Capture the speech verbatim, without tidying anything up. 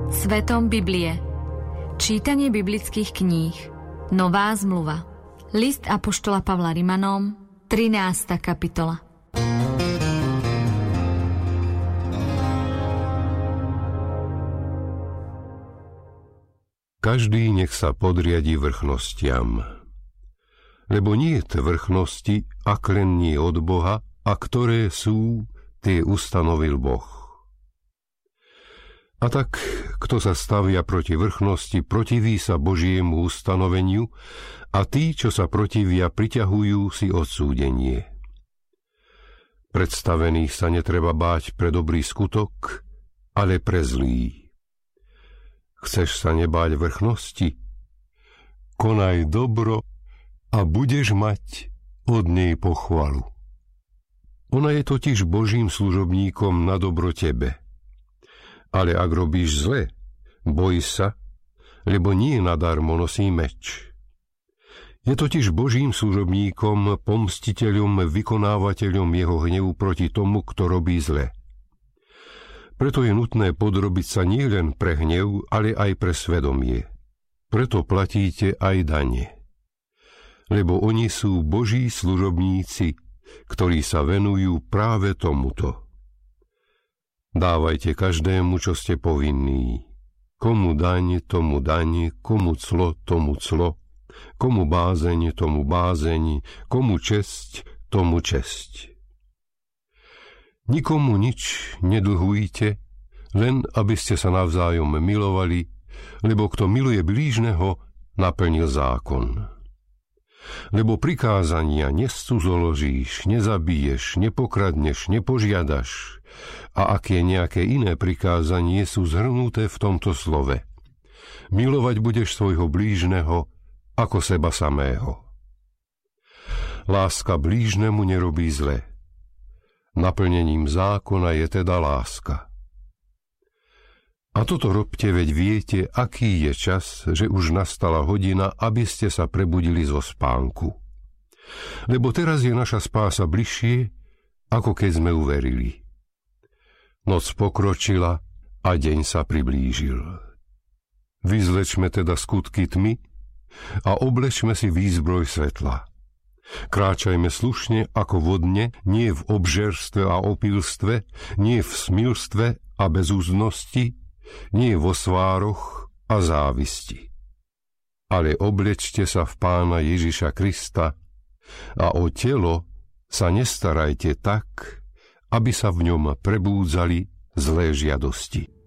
Svetom Biblie. Čítanie biblických kníh. Nová zmluva. List apoštola Pavla Rimanom, trinásta kapitola. Každý nech sa podriadi vrchnostiam. Lebo nie je vrchnosti, ak len nie od Boha, a ktoré sú, tie ustanovil Boh. A tak, kto sa stavia proti vrchnosti, protiví sa Božiemu ustanoveniu, a tí, čo sa protivia, priťahujú si odsúdenie. Predstavených sa netreba báť pre dobrý skutok, ale pre zlý. Chceš sa nebáť vrchnosti? Konaj dobro a budeš mať od nej pochvalu. Ona je totiž Božím služobníkom na dobro tebe. Ale ak robíš zle, boj sa, lebo nie nadarmo nosí meč. Je totiž Božím služobníkom, pomstiteľom, vykonávateľom jeho hnevu proti tomu, kto robí zle. Preto je nutné podrobiť sa nielen pre hnev, ale aj pre svedomie. Preto platíte aj dane. Lebo oni sú Boží služobníci, ktorí sa venujú práve tomuto. Dávajte každému, čo ste povinní. Komu daň, tomu daň, komu clo, tomu clo, komu bázeň, tomu bázeň, komu česť, tomu česť. Nikomu nič nedlhujte, len aby ste sa navzájom milovali, lebo kto miluje blížneho, naplnil zákon. Lebo prikázania nescudzoložíš, nezabiješ, nepokradneš, nepožiadaš, a ak je nejaké iné prikázanie, sú zhrnuté v tomto slove. Milovať budeš svojho blížneho ako seba samého. Láska blížnemu nerobí zle. Naplnením zákona je teda láska. A toto robte, veď viete, aký je čas, že už nastala hodina, aby ste sa prebudili zo spánku. Lebo teraz je naša spása bližšie, ako keď sme uverili. Noc pokročila a deň sa priblížil. Vyzlečme teda skutky tmy a oblečme si výzbroj svetla. Kráčajme slušne ako vodne, nie v obžerstve a opilstve, nie v smilstve a bezúznosti, nie vo svároch a závisti. Ale oblečte sa v Pána Ježiša Krista a o telo sa nestarajte tak, aby sa v ňom prebúdzali zlé žiadosti.